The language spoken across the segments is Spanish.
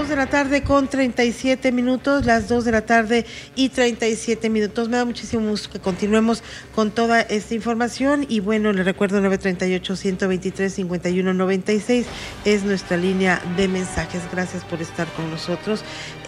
de la tarde con 37 minutos, las 2 de la tarde y 37 minutos. Me da muchísimo gusto que continuemos con toda esta información y bueno, les recuerdo 938-123-5196 es nuestra línea de mensajes. Gracias por estar con nosotros.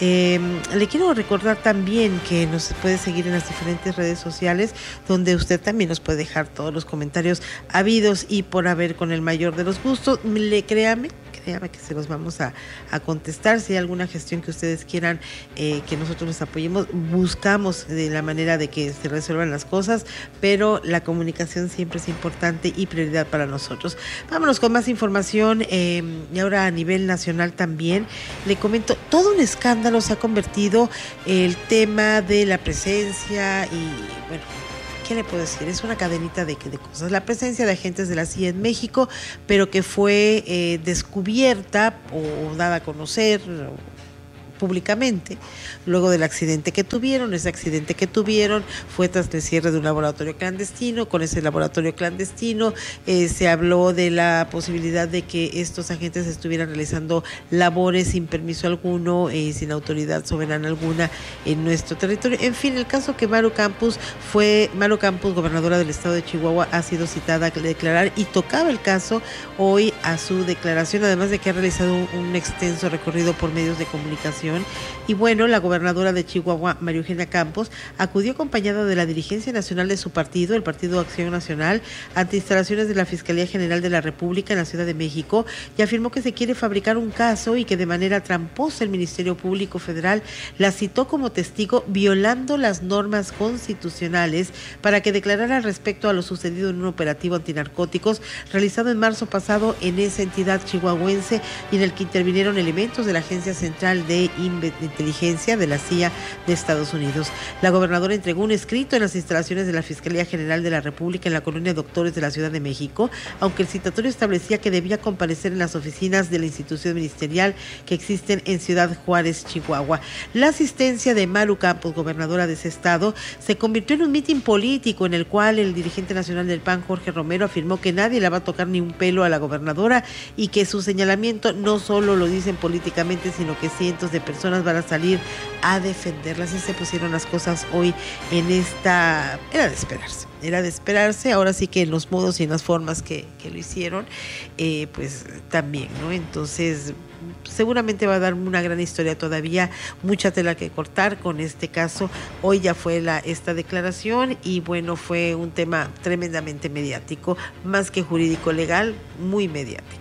Le quiero recordar también que nos puede seguir en las diferentes redes sociales donde usted también nos puede dejar todos los comentarios habidos y por haber con el mayor de los gustos. Créame que se los vamos a contestar. Si hay alguna gestión que ustedes quieran que nosotros les apoyemos, buscamos de la manera de que se resuelvan las cosas, pero la comunicación siempre es importante y prioridad para nosotros. Vámonos con más información y ahora a nivel nacional también. Le comento, todo un escándalo se ha convertido el tema de la presencia y bueno, ¿qué le puedo decir? Es una cadenita de cosas. La presencia de agentes de la CIA en México, pero que fue descubierta o dada a conocer públicamente luego del accidente que tuvieron. Ese accidente que tuvieron fue tras el cierre de un laboratorio clandestino. Con ese laboratorio clandestino se habló de la posibilidad de que estos agentes estuvieran realizando labores sin permiso alguno y sin autoridad soberana alguna en nuestro territorio. En fin, el caso que Maru Campos, gobernadora del estado de Chihuahua, ha sido citada a declarar y tocaba el caso hoy a su declaración, además de que ha realizado un extenso recorrido por medios de comunicación. Y bueno, la gobernadora de Chihuahua, María Eugenia Campos, acudió acompañada de la dirigencia nacional de su partido, el Partido Acción Nacional, ante instalaciones de la Fiscalía General de la República en la Ciudad de México y afirmó que se quiere fabricar un caso y que de manera tramposa el Ministerio Público Federal la citó como testigo violando las normas constitucionales para que declarara respecto a lo sucedido en un operativo antinarcóticos realizado en marzo pasado en esa entidad chihuahuense y en el que intervinieron elementos de la Agencia Central de Inteligencia de la CIA de Estados Unidos. La gobernadora entregó un escrito en las instalaciones de la Fiscalía General de la República en la colonia Doctores de la Ciudad de México, aunque el citatorio establecía que debía comparecer en las oficinas de la institución ministerial que existen en Ciudad Juárez, Chihuahua. La asistencia de Maru Campos, gobernadora de ese estado, se convirtió en un mitin político en el cual el dirigente nacional del PAN, Jorge Romero, afirmó que nadie le va a tocar ni un pelo a la gobernadora y que su señalamiento no solo lo dicen políticamente, sino que cientos de personas van a salir a defenderlas. Así se pusieron las cosas hoy en esta... Era de esperarse, ahora sí que en los modos y en las formas que lo hicieron, pues también, ¿no? Entonces, seguramente va a dar una gran historia todavía, mucha tela que cortar con este caso. Hoy ya fue esta declaración y bueno, fue un tema tremendamente mediático, más que jurídico legal, muy mediático.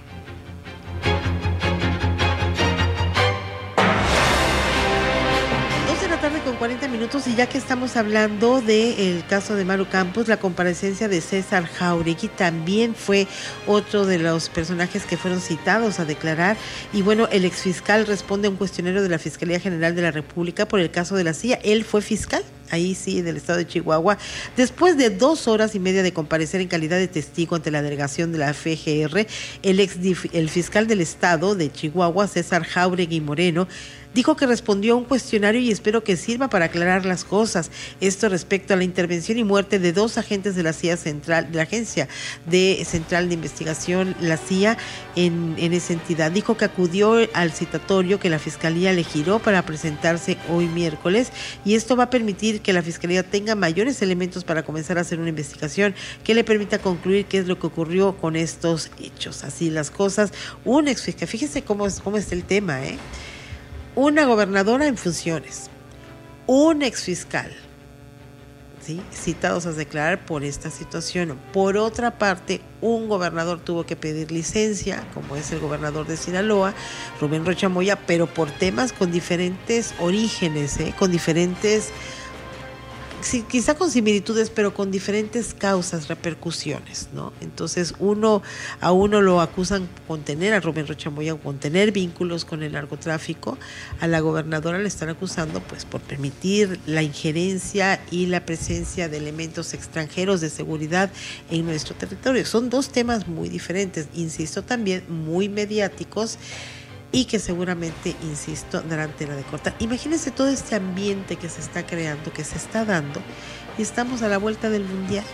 Con 40 minutos y ya que estamos hablando del caso de Maru Campos, la comparecencia de César Jauregui también fue otro de los personajes que fueron citados a declarar y bueno, el exfiscal responde a un cuestionario de la Fiscalía General de la República por el caso de la CIA. Él fue fiscal, ahí sí, del estado de Chihuahua. Después de 2 horas y media de comparecer en calidad de testigo ante la delegación de la FGR, el fiscal del estado de Chihuahua, César Jauregui Moreno, dijo que respondió a un cuestionario y espero que sirva para aclarar las cosas. Esto respecto a la intervención y muerte de 2 agentes de la CIA Central, de la Agencia Central de Investigación, la CIA, en esa entidad. Dijo que acudió al citatorio que la Fiscalía le giró para presentarse hoy miércoles y esto va a permitir que la Fiscalía tenga mayores elementos para comenzar a hacer una investigación que le permita concluir qué es lo que ocurrió con estos hechos. Así las cosas. Un exfiscal, fíjese cómo está el tema, una gobernadora en funciones, un exfiscal, ¿sí?, citados a declarar por esta situación. Por otra parte, un gobernador tuvo que pedir licencia, como es el gobernador de Sinaloa, Rubén Rocha Moya, pero por temas con diferentes orígenes, con diferentes... Sí, quizá con similitudes, pero con diferentes causas, repercusiones, ¿no? Entonces, a uno lo acusan con tener a Rubén Rocha Moya, con tener vínculos con el narcotráfico. A la gobernadora le están acusando, pues, por permitir la injerencia y la presencia de elementos extranjeros de seguridad en nuestro territorio. Son 2 temas muy diferentes, insisto, también muy mediáticos, y que seguramente, insisto, darán tela de cortar. Imagínense todo este ambiente que se está creando, que se está dando, y estamos a la vuelta del Mundial.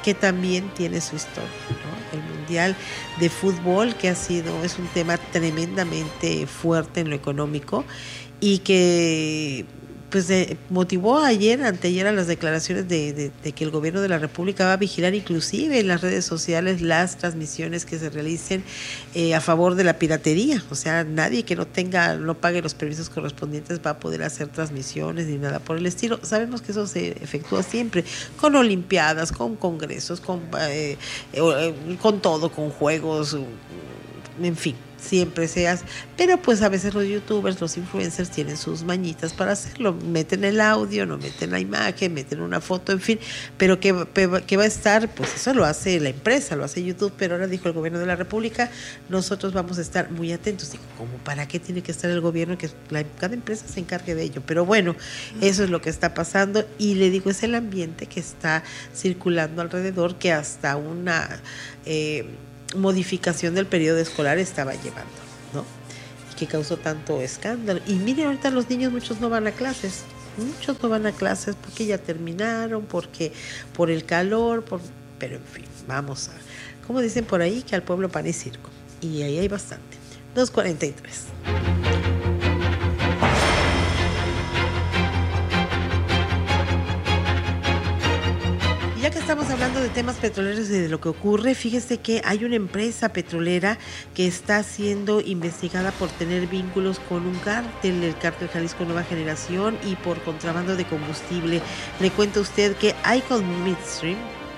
que también tiene su historia, ¿no? El Mundial de Fútbol, que es un tema tremendamente fuerte en lo económico y que pues motivó anteayer a las declaraciones de que el gobierno de la República va a vigilar inclusive en las redes sociales las transmisiones que se realicen a favor de la piratería. O sea, nadie que no pague los permisos correspondientes va a poder hacer transmisiones ni nada por el estilo. Sabemos que eso se efectúa siempre con olimpiadas, con congresos, con todo, con juegos, en fin. Siempre seas, pero pues a veces los youtubers, los influencers tienen sus mañitas para hacerlo, meten el audio, no meten la imagen, meten una foto, en fin, pero que va a estar, pues eso lo hace la empresa, lo hace YouTube, pero ahora dijo el gobierno de la República, nosotros vamos a estar muy atentos. Digo, ¿cómo para qué tiene que estar el gobierno? Que cada empresa se encargue de ello, pero bueno, eso es lo que está pasando y le digo, es el ambiente que está circulando alrededor, que hasta una modificación del periodo escolar estaba llevando, ¿no? Y que causó tanto escándalo. Y miren, ahorita los niños, muchos no van a clases porque ya terminaron, porque por el calor, pero en fin, vamos a, como dicen por ahí, que al pueblo pan y circo. Y ahí hay bastante. 2:43. Ya que estamos hablando de temas petroleros y de lo que ocurre, fíjese que hay una empresa petrolera que está siendo investigada por tener vínculos con un cártel, el cártel Jalisco Nueva Generación, y por contrabando de combustible. Le cuento a usted que Icon Midstream,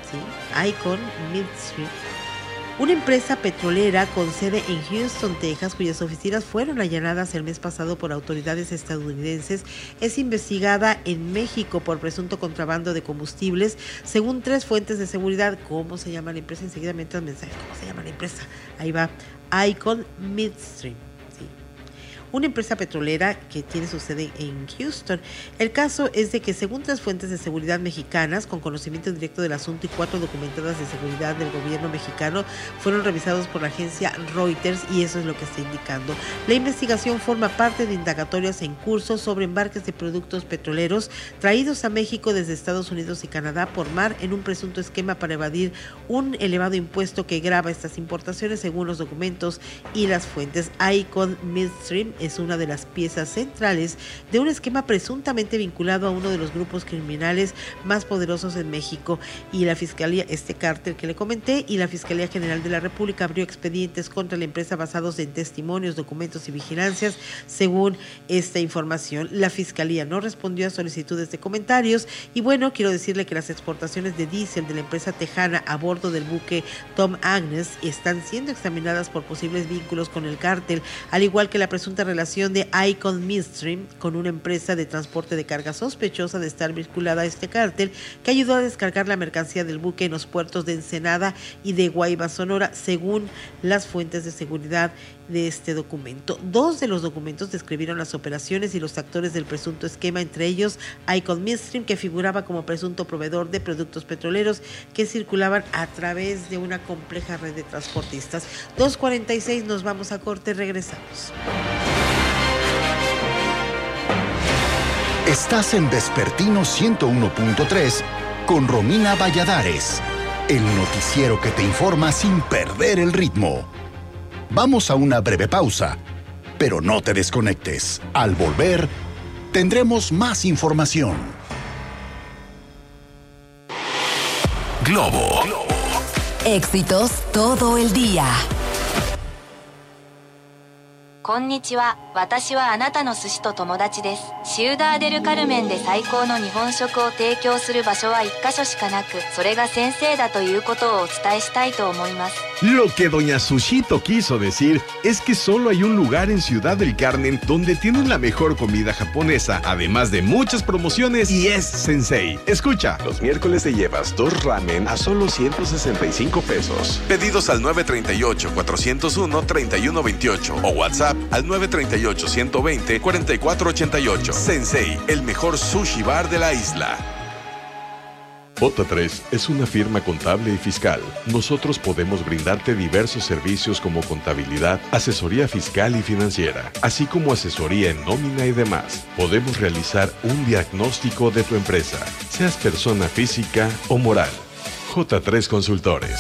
una empresa petrolera con sede en Houston, Texas, cuyas oficinas fueron allanadas el mes pasado por autoridades estadounidenses, es investigada en México por presunto contrabando de combustibles, según 3 fuentes de seguridad. ¿Cómo se llama la empresa? Enseguida me entra el mensaje. ¿Cómo se llama la empresa? Ahí va. Icon Midstream. Una empresa petrolera que tiene su sede en Houston. El caso es de que, según 3 fuentes de seguridad mexicanas con conocimiento directo del asunto y 4 documentadas de seguridad del gobierno mexicano, fueron revisados por la agencia Reuters, y eso es lo que está indicando. La investigación forma parte de indagatorias en curso sobre embarques de productos petroleros traídos a México desde Estados Unidos y Canadá por mar en un presunto esquema para evadir un elevado impuesto que grava estas importaciones, según los documentos y las fuentes. Icon Midstream es una de las piezas centrales de un esquema presuntamente vinculado a uno de los grupos criminales más poderosos en México, y la Fiscalía, este cártel que le comenté, y la Fiscalía General de la República abrió expedientes contra la empresa basados en testimonios, documentos y vigilancias. Según esta información, la Fiscalía no respondió a solicitudes de comentarios, y bueno, quiero decirle que las exportaciones de diésel de la empresa tejana a bordo del buque Tom Agnes están siendo examinadas por posibles vínculos con el cártel, al igual que la presunta relación de Icon Midstream con una empresa de transporte de carga sospechosa de estar vinculada a este cártel, que ayudó a descargar la mercancía del buque en los puertos de Ensenada y de Guaymas, Sonora, según las fuentes de seguridad de este documento. 2 de los documentos describieron las operaciones y los actores del presunto esquema, entre ellos Icon Midstream, que figuraba como presunto proveedor de productos petroleros que circulaban a través de una compleja red de transportistas. 2:46, nos vamos a corte, regresamos. Estás en Vespertino 101.3 con Romina Valladares, el noticiero que te informa sin perder el ritmo. Vamos a una breve pausa, pero no te desconectes. Al volver, tendremos más información. Globo. Éxitos todo el día. こんにちは。私はあなたの寿司と友達です。シウダーデルカルメンで最高の日本食を提供する場所は1カ所しかなく、それが先生だということをお伝えしたいと思います。 Lo que doña Sushito quiso decir es que solo hay un lugar en Ciudad del Carmen donde tienen la mejor comida japonesa, además de muchas promociones, y es Sensei. Escucha. Los miércoles te llevas 2 ramen a solo 165 pesos. Pedidos al 938-401-3128 o WhatsApp al 938-120-4488. Sensei, el mejor sushi bar de la isla. J3 es una firma contable y fiscal. Nosotros podemos brindarte diversos servicios como contabilidad, asesoría fiscal y financiera, así como asesoría en nómina y demás. Podemos realizar un diagnóstico de tu empresa, seas persona física o moral. J3 Consultores.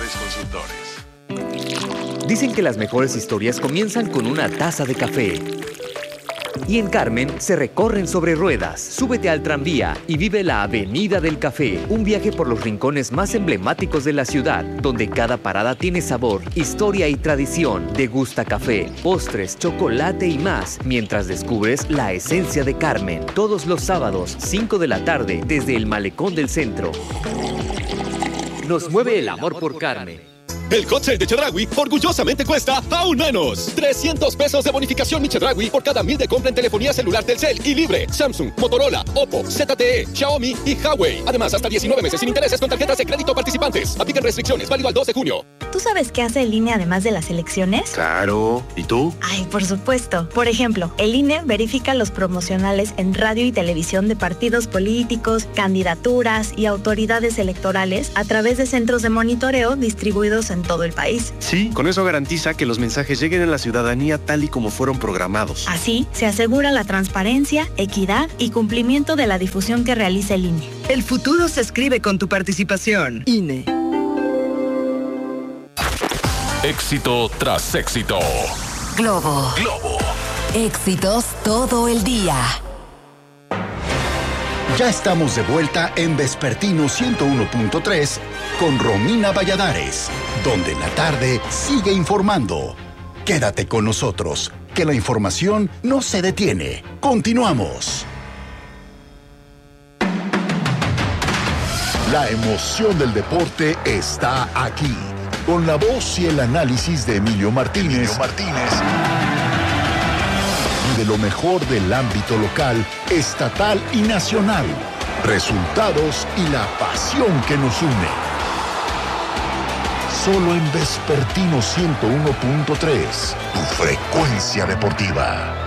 Dicen que las mejores historias comienzan con una taza de café. Y en Carmen se recorren sobre ruedas. Súbete al tranvía y vive la Avenida del Café, un viaje por los rincones más emblemáticos de la ciudad, donde cada parada tiene sabor, historia y tradición. Degusta café, postres, chocolate y más, mientras descubres la esencia de Carmen. Todos los sábados, 5 de la tarde, desde el Malecón del Centro. Nos mueve el amor por Carmen. El hot sale de Chedraui orgullosamente cuesta aún menos. 300 pesos de bonificación Mi Chedraui por cada 1,000 de compra en telefonía celular Telcel y libre. Samsung, Motorola, Oppo, ZTE, Xiaomi y Huawei. Además, hasta 19 meses sin intereses con tarjetas de crédito participantes. Aplican restricciones, válido al 2 de junio. ¿Tú sabes qué hace el INE además de las elecciones? Claro. ¿Y tú? Ay, por supuesto. Por ejemplo, el INE verifica los promocionales en radio y televisión de partidos políticos, candidaturas y autoridades electorales a través de centros de monitoreo distribuidos en todo el país. Sí, con eso garantiza que los mensajes lleguen a la ciudadanía tal y como fueron programados. Así, se asegura la transparencia, equidad y cumplimiento de la difusión que realiza el INE. El futuro se escribe con tu participación. INE. Éxito tras éxito. Globo. Éxitos todo el día. Ya estamos de vuelta en Vespertino 101.3 con Romina Valladares, donde la tarde sigue informando. Quédate con nosotros, que la información no se detiene. Continuamos. La emoción del deporte está aquí, con la voz y el análisis de Emilio Martínez. Y de lo mejor del ámbito local, estatal y nacional. Resultados y la pasión que nos une. Solo en Vespertino 101.3, tu frecuencia deportiva.